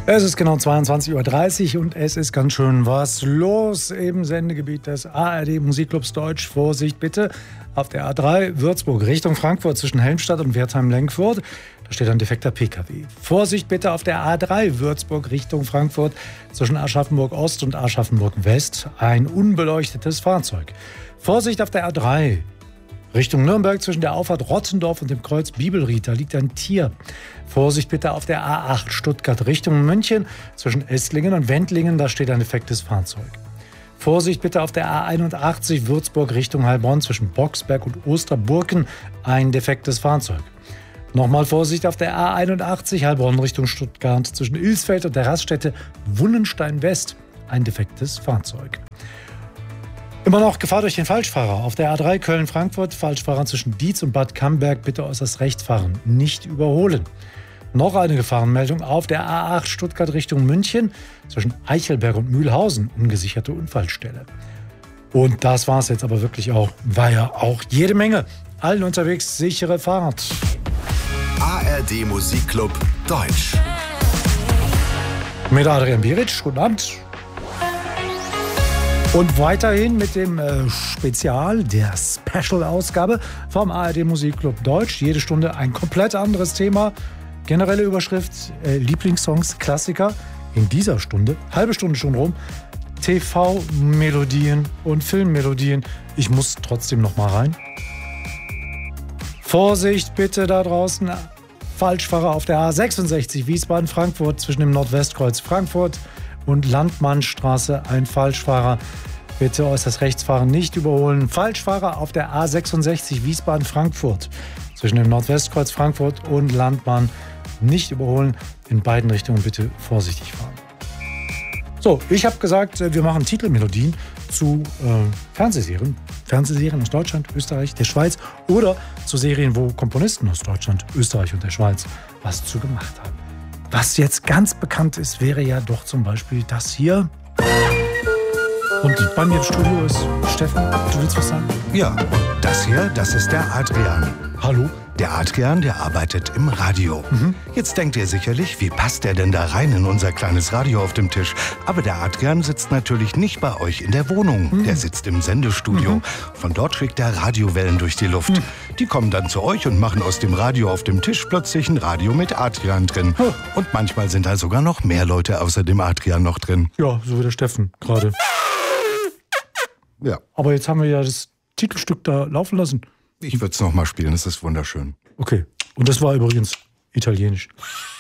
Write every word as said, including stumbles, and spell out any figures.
Es ist genau zweiundzwanzig Uhr dreißig und es ist ganz schön was los im Sendegebiet des A R D Musikclubs Deutsch. Vorsicht bitte, auf der A drei Würzburg Richtung Frankfurt zwischen Helmstadt und Wertheim-Lenkfurt. Da steht ein defekter P K W. Vorsicht bitte auf der A drei Würzburg Richtung Frankfurt zwischen Aschaffenburg Ost und Aschaffenburg West. Ein unbeleuchtetes Fahrzeug. Vorsicht auf der A drei Richtung Nürnberg zwischen der Auffahrt Rottendorf und dem Kreuz Bibelried. Da liegt ein Tier. Vorsicht bitte auf der A acht Stuttgart Richtung München zwischen Esslingen und Wendlingen. Da steht ein defektes Fahrzeug. Vorsicht bitte auf der A einundachtzig Würzburg Richtung Heilbronn zwischen Boxberg und Osterburken. Ein defektes Fahrzeug. Nochmal Vorsicht auf der A einundachtzig Heilbronn Richtung Stuttgart zwischen Ilsfeld und der Raststätte Wunnenstein West. Ein defektes Fahrzeug. Immer noch Gefahr durch den Falschfahrer. Auf der A drei Köln-Frankfurt, Falschfahrer zwischen Dietz und Bad Camberg, bitte äußerst rechts fahren, nicht überholen. Noch eine Gefahrenmeldung auf der A acht Stuttgart Richtung München, zwischen Eichelberg und Mühlhausen, ungesicherte Unfallstelle. Und das war's jetzt aber wirklich auch, war ja auch jede Menge. Allen unterwegs sichere Fahrt. A R D Musikclub Deutsch. Mit Adrian Biric, guten Abend. Und weiterhin mit dem äh, Spezial, der Special-Ausgabe vom A R D Musikclub Deutsch. Jede Stunde ein komplett anderes Thema. Generelle Überschrift, äh, Lieblingssongs, Klassiker. In dieser Stunde, halbe Stunde schon rum, T V-Melodien und Filmmelodien. Ich muss trotzdem noch mal rein. Vorsicht bitte da draußen. Falschfahrer auf der A sechsundsechzig Wiesbaden-Frankfurt zwischen dem Nordwestkreuz Frankfurt und Landmannstraße, ein Falschfahrer. Bitte äußerst rechts fahren, nicht überholen. Falschfahrer auf der A sechsundsechzig Wiesbaden-Frankfurt. Zwischen dem Nordwestkreuz Frankfurt und Landmann nicht überholen. In beiden Richtungen bitte vorsichtig fahren. So, ich habe gesagt, wir machen Titelmelodien zu äh, Fernsehserien. Fernsehserien aus Deutschland, Österreich, der Schweiz oder zu Serien, wo Komponisten aus Deutschland, Österreich und der Schweiz was zu gemacht haben. Was jetzt ganz bekannt ist, wäre ja doch zum Beispiel das hier. Und bei mir im Studio ist Steffen. Du willst was sagen? Ja, das hier, das ist der Adrian. Hallo? Der Adrian, der arbeitet im Radio. Mhm. Jetzt denkt ihr sicherlich, wie passt der denn da rein in unser kleines Radio auf dem Tisch? Aber der Adrian sitzt natürlich nicht bei euch in der Wohnung. Mhm. Der sitzt im Sendestudio. Mhm. Von dort schickt er Radiowellen durch die Luft. Mhm. Die kommen dann zu euch und machen aus dem Radio auf dem Tisch plötzlich ein Radio mit Adrian drin. Oh. Und manchmal sind da sogar noch mehr Leute außer dem Adrian noch drin. Ja, so wie der Steffen gerade. Ja. Aber jetzt haben wir ja das Titelstück da laufen lassen. Ich würde es noch mal spielen, es ist wunderschön. Okay, und das war übrigens italienisch.